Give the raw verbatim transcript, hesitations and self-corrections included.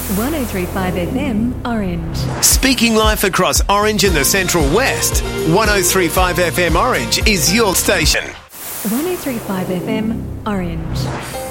one oh three point five F M, Orange. Speaking life across Orange and the Central West, one oh three point five F M Orange is your station. one oh three point five F M, Orange.